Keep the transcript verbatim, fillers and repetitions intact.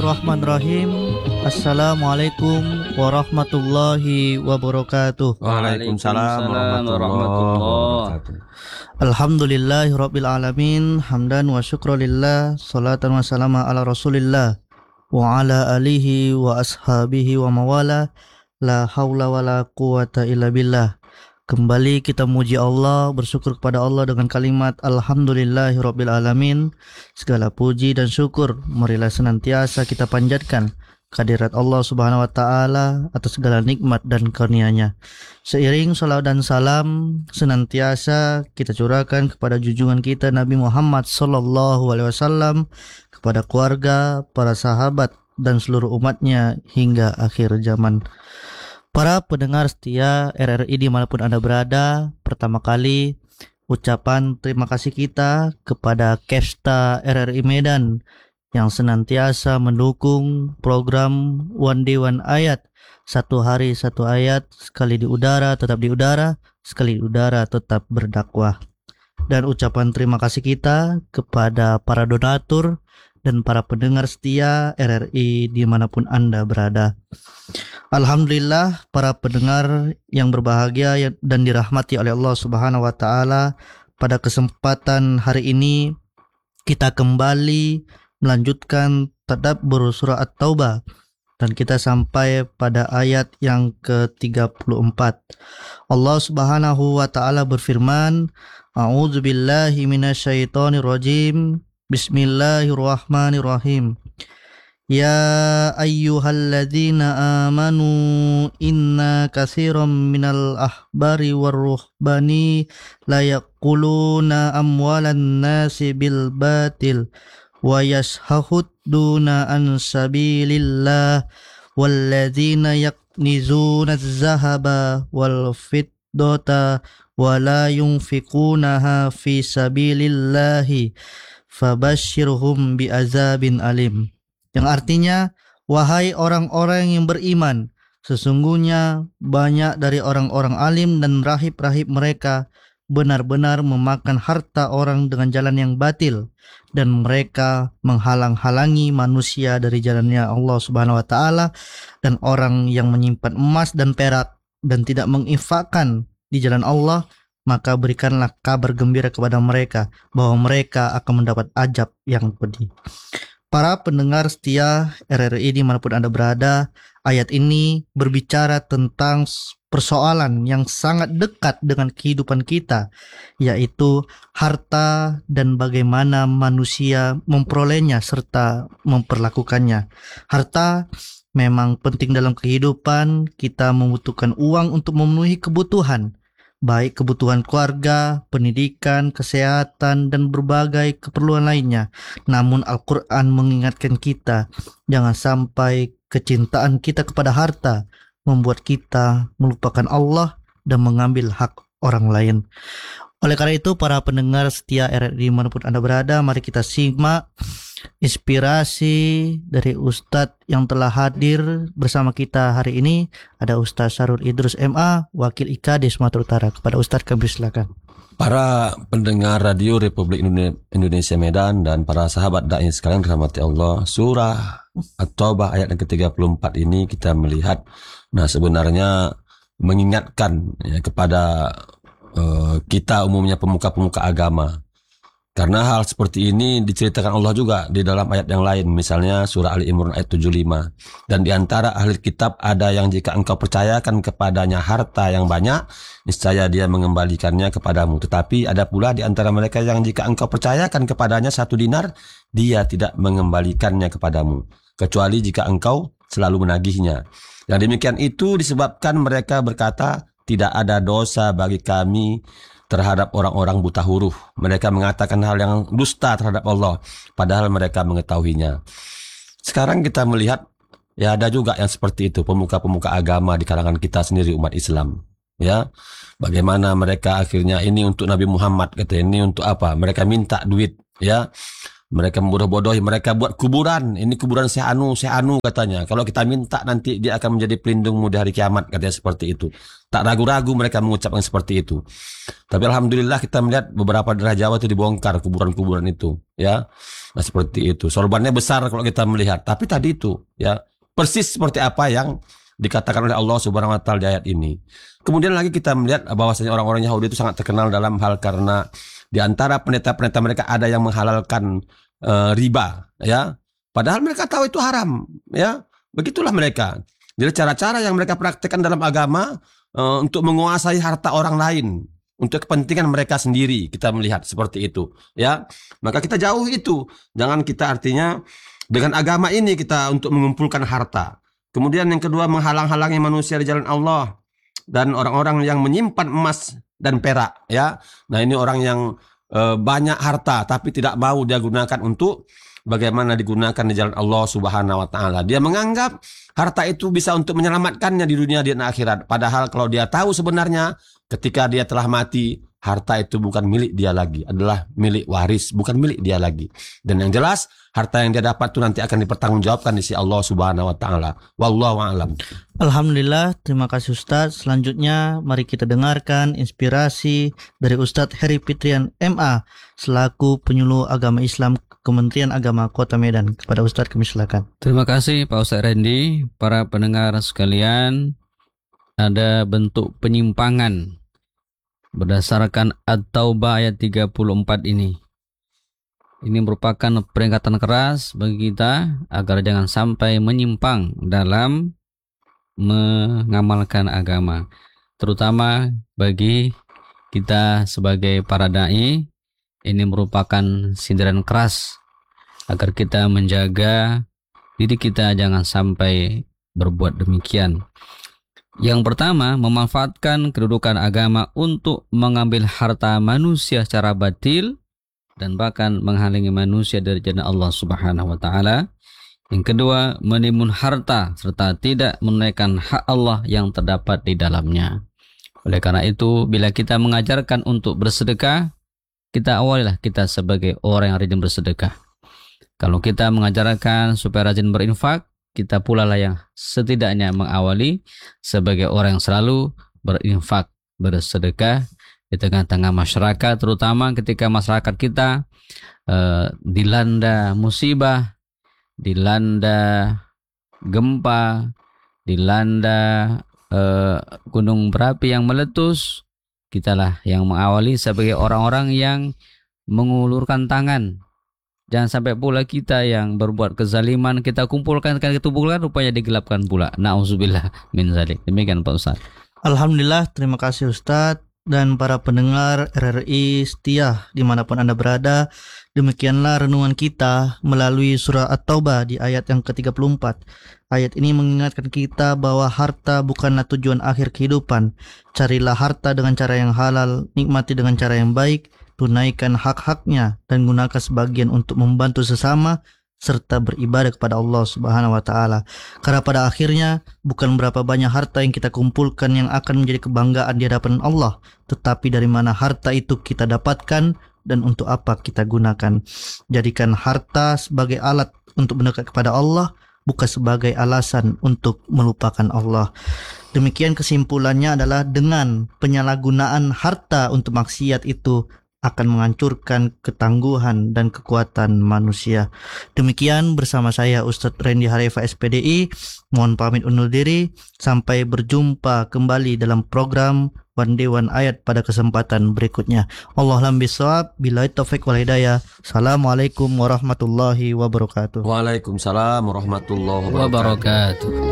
Bismillahirrahmanirrahim. Assalamualaikum warahmatullahi wabarakatuh. Waalaikumsalam warahmatullahi wabarakatuh. Alhamdulillahirabbil alamin, hamdan wa syukrulillah, salatan wa salama ala Rasulillah wa ala alihi wa ashabihi wa mawala, la haula wala quwata illa billah. Kembali kita muji Allah, bersyukur kepada Allah dengan kalimat Alhamdulillahirabbil alamin. Segala puji dan syukur marilah senantiasa kita panjatkan kehadirat Allah Subhanahu wa taala atas segala nikmat dan karunia-Nya. Seiring salawat dan salam senantiasa kita curahkan kepada junjungan kita Nabi Muhammad sallallahu alaihi wasallam, kepada keluarga, para sahabat dan seluruh umatnya hingga akhir zaman. Para pendengar setia R R I dimanapun Anda berada, pertama kali ucapan terima kasih kita kepada Kefsta R R I Medan yang senantiasa mendukung program One Day One Ayat, satu hari satu ayat, sekali di udara tetap di udara, sekali di udara tetap berdakwah. Dan ucapan terima kasih kita kepada para donatur dan para pendengar setia R R I dimanapun Anda berada. Alhamdulillah, para pendengar yang berbahagia dan dirahmati oleh Allah Subhanahu wa taala, pada kesempatan hari ini kita kembali melanjutkan tadabbur surah At-Taubah dan kita sampai pada ayat yang ke tiga puluh empat. Allah Subhanahu wa taala berfirman, A'udzubillahi minasyaitonirrajim. Bismillahirrahmanirrahim. Ya ayyuhalladzina amanu inna katsiran minal ahbari warruhbani la yaquluna amwalan nasi bil batil wa yashhuduna an sabilillah walladzina yaknizuna az-zahaba wal fiddata wa la yunfikunaha fi sabilillahi fabashshirhum bi'azabin alim. Yang artinya, wahai orang-orang yang beriman, sesungguhnya banyak dari orang-orang alim dan rahib-rahib mereka benar-benar memakan harta orang dengan jalan yang batil, dan mereka menghalang-halangi manusia dari jalannya Allah Subhanahu wa taala, dan orang yang menyimpan emas dan perak dan tidak menginfakkan di jalan Allah, maka berikanlah kabar gembira kepada mereka bahwa mereka akan mendapat azab yang pedih. Para pendengar setia R R I dimanapun Anda berada, ayat ini berbicara tentang persoalan yang sangat dekat dengan kehidupan kita, yaitu harta dan bagaimana manusia memperolehnya serta memperlakukannya. Harta memang penting dalam kehidupan, kita membutuhkan uang untuk memenuhi kebutuhan, baik kebutuhan keluarga, pendidikan, kesehatan, dan berbagai keperluan lainnya. Namun Al-Quran mengingatkan kita, jangan sampai kecintaan kita kepada harta membuat kita melupakan Allah dan mengambil hak orang lain. Oleh karena itu, para pendengar setia R R I dimanapun Anda berada, mari kita simak inspirasi dari Ustadz yang telah hadir bersama kita hari ini. Ada Ustadz Syarul Idrus M A, Wakil I K D Sumatera Utara. Kepada Ustadz kami silakan. Para pendengar radio Republik Indonesia Medan dan para sahabat da'i sekalian dirahmati Allah, surah At-Taubah ayat yang ke tiga puluh empat ini kita melihat, nah sebenarnya mengingatkan ya, kepada uh, kita umumnya pemuka-pemuka agama. Karena hal seperti ini diceritakan Allah juga di dalam ayat yang lain, misalnya surah Ali Imran ayat tujuh puluh lima. Dan di antara ahli kitab ada yang jika engkau percayakan kepadanya harta yang banyak, niscaya dia mengembalikannya kepadamu. Tetapi ada pula di antara mereka yang jika engkau percayakan kepadanya satu dinar, dia tidak mengembalikannya kepadamu, kecuali jika engkau selalu menagihnya. Dan demikian itu disebabkan mereka berkata, tidak ada dosa bagi kami terhadap orang-orang buta huruf. Mereka mengatakan hal yang dusta terhadap Allah, padahal mereka mengetahuinya. Sekarang kita melihat, ya ada juga yang seperti itu, pemuka-pemuka agama di kalangan kita sendiri umat Islam. Ya, bagaimana mereka akhirnya ini untuk Nabi Muhammad, kata ini untuk apa? Mereka minta duit, ya. Mereka membodoh-bodohi, mereka buat kuburan. Ini kuburan Syekh Anu, Syekh Anu katanya. Kalau kita minta nanti dia akan menjadi pelindungmu di hari kiamat, katanya seperti itu. Tak ragu-ragu mereka mengucapkan seperti itu. Tapi alhamdulillah kita melihat beberapa daerah Jawa itu dibongkar kuburan-kuburan itu, ya. Nah, seperti itu. Sorbannya besar kalau kita melihat. Tapi tadi itu, ya, persis seperti apa yang dikatakan oleh Allah Subhanahu wa taala di ayat ini. Kemudian lagi kita melihat bahwasanya orang-orang Yahudi itu sangat terkenal dalam hal karena di antara pendeta-pendeta mereka ada yang menghalalkan uh, riba, ya. Padahal mereka tahu itu haram, ya. Begitulah mereka. Jadi cara-cara yang mereka praktekkan dalam agama uh, untuk menguasai harta orang lain untuk kepentingan mereka sendiri, kita melihat seperti itu, ya. Maka kita jauh itu. Jangan kita artinya dengan agama ini kita untuk mengumpulkan harta. Kemudian yang kedua, menghalang-halangi manusia di jalan Allah dan orang-orang yang menyimpan emas dan perak, ya. Nah, ini orang yang e, banyak harta tapi tidak mau dia gunakan untuk bagaimana digunakan di jalan Allah Subhanahu wa taala. Dia menganggap harta itu bisa untuk menyelamatkannya di dunia dan akhirat. Padahal kalau dia tahu sebenarnya ketika dia telah mati, harta itu bukan milik dia lagi, adalah milik waris, bukan milik dia lagi. Dan yang jelas, harta yang dia dapat itu nanti akan dipertanggungjawabkan di sisi Allah Subhanahu wa taala. Wallahu a'lam. Alhamdulillah, terima kasih Ustadz. Selanjutnya mari kita dengarkan inspirasi dari Ustadz Heri Fitrian M A selaku penyuluh agama Islam Kementerian Agama Kota Medan. Kepada Ustadz kami silakan. Terima kasih Pak Ustadz Randy. Para pendengar sekalian, ada bentuk penyimpangan berdasarkan At-Taubah ayat tiga puluh empat ini. Ini merupakan peringatan keras bagi kita agar jangan sampai menyimpang dalam mengamalkan agama, terutama bagi kita sebagai para dai. Ini merupakan sindiran keras agar kita menjaga diri kita jangan sampai berbuat demikian. Yang pertama, memanfaatkan kedudukan agama untuk mengambil harta manusia secara batil dan bahkan menghalangi manusia dari jannah Allah Subhanahu wa taala. Yang kedua, menimbun harta serta tidak menunaikan hak Allah yang terdapat di dalamnya. Oleh karena itu, bila kita mengajarkan untuk bersedekah, kita awalilah kita sebagai orang yang rajin bersedekah. Kalau kita mengajarkan supaya rajin berinfak, kita pula lah yang setidaknya mengawali sebagai orang yang selalu berinfak, bersedekah di tengah-tengah masyarakat, terutama ketika masyarakat kita uh, dilanda musibah, dilanda gempa, dilanda uh, gunung berapi yang meletus. Kitalah yang mengawali sebagai orang-orang yang mengulurkan tangan. Jangan sampai pula kita yang berbuat kezaliman kita kumpulkan, kita kumpulkan rupanya digelapkan pula. Na'udzubillah min zalik. Demikian Pak Ustaz. Alhamdulillah, terima kasih Ustadz. Dan para pendengar R R I setia dimanapun Anda berada, demikianlah renungan kita melalui surah At-Taubah di ayat yang ke tiga puluh empat. Ayat ini mengingatkan kita bahwa harta bukanlah tujuan akhir kehidupan. Carilah harta dengan cara yang halal, nikmati dengan cara yang baik, tunaikan hak-haknya, dan gunakan sebagian untuk membantu sesama, serta beribadah kepada Allah Subhanahu wa taala. Karena pada akhirnya bukan berapa banyak harta yang kita kumpulkan yang akan menjadi kebanggaan di hadapan Allah, tetapi dari mana harta itu kita dapatkan dan untuk apa kita gunakan. Jadikan harta sebagai alat untuk mendekat kepada Allah, bukan sebagai alasan untuk melupakan Allah. Demikian kesimpulannya adalah dengan penyalahgunaan harta untuk maksiat itu akan menghancurkan ketangguhan dan kekuatan manusia. Demikian bersama saya Ustadz Randy Harefa S P D I. Mohon pamit undur diri. Sampai berjumpa kembali dalam program One Day One Ayat pada kesempatan berikutnya. Allahu'lam bishawab. Billahi taufiq wal hidayah. Assalamualaikum warahmatullahi wabarakatuh. Waalaikumsalam warahmatullahi wabarakatuh. Wabarakatuh.